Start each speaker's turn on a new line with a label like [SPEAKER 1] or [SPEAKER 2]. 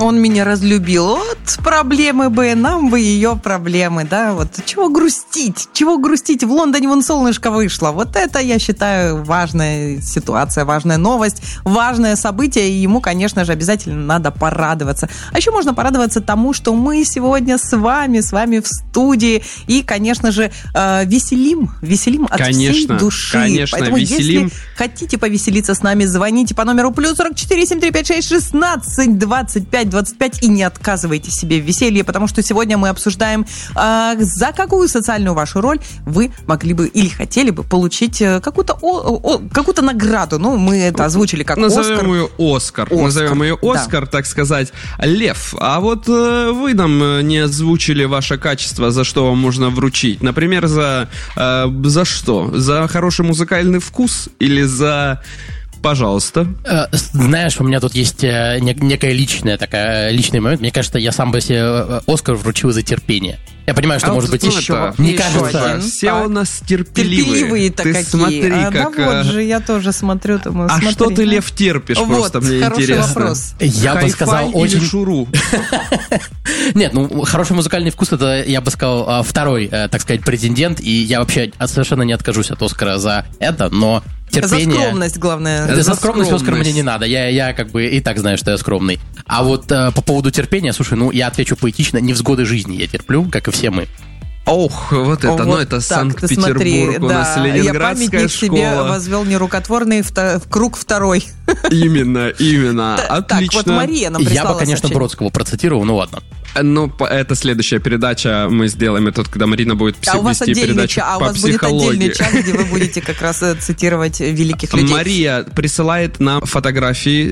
[SPEAKER 1] Он меня разлюбил. Вот проблемы бы, нам бы ее проблемы, да, вот чего грустить, в Лондоне вон солнышко вышло, вот это, я считаю, важная ситуация, важная новость, важное событие, и ему, конечно же, обязательно надо порадоваться. А еще можно порадоваться тому, что мы сегодня с вами в студии, и, конечно же, веселим от всей души.
[SPEAKER 2] Конечно,
[SPEAKER 1] поэтому,
[SPEAKER 2] веселим.
[SPEAKER 1] если хотите повеселиться с нами, звоните по номеру +44 7356 16 25 25 и не отказывайте себе в веселье, потому что сегодня мы обсуждаем, за какую социальную вашу роль вы могли бы или хотели бы получить какую-то награду. Ну, мы это озвучили как
[SPEAKER 2] Назовем ее Оскар. Назовем ее Оскар, так сказать. Лев, а вот вы нам не озвучили ваше качество, за что вам можно вручить. Например, за что? За хороший музыкальный вкус или за... Пожалуйста.
[SPEAKER 3] Знаешь, у меня тут есть некая личный момент. Мне кажется, я сам бы себе Оскар вручил за терпение. Я понимаю, что может быть еще. Мне кажется,
[SPEAKER 2] все у нас терпеливые-то
[SPEAKER 1] какие.
[SPEAKER 2] Смотри, как...
[SPEAKER 1] Да вот же, я тоже смотрю. Думаю, смотри,
[SPEAKER 2] что ты, Лев, терпишь?
[SPEAKER 1] Вот,
[SPEAKER 2] просто мне интересно.
[SPEAKER 1] Вопрос.
[SPEAKER 3] Я бы сказал, очень...
[SPEAKER 2] или шуру?
[SPEAKER 3] Нет, хороший музыкальный вкус, это, я бы сказал, второй, так сказать, претендент. И я вообще совершенно не откажусь от Оскара за это, но... терпение.
[SPEAKER 1] За скромность, главное.
[SPEAKER 3] За скромность Оскар мне не надо. Я как бы и так знаю, что я скромный. А вот по поводу терпения, слушай, я отвечу поэтично, невзгоды жизни я терплю, как и все мы.
[SPEAKER 2] Ох, вот это,
[SPEAKER 1] вот
[SPEAKER 2] это
[SPEAKER 1] так,
[SPEAKER 2] Санкт-Петербург, у нас Ленинградская
[SPEAKER 1] я
[SPEAKER 2] школа.
[SPEAKER 1] памятник себе возвел нерукотворный в круг второй.
[SPEAKER 2] Именно, отлично.
[SPEAKER 1] Так, вот Мария нам прислала
[SPEAKER 3] Я бы, конечно,
[SPEAKER 1] сообщение.
[SPEAKER 3] Бродского процитировал, ну ладно.
[SPEAKER 2] Ну, это следующая передача, мы сделаем это, когда Марина будет вести передачу по психологии.
[SPEAKER 1] А у вас будет отдельный чат, где вы будете как раз цитировать великих людей.
[SPEAKER 2] Мария присылает нам фотографии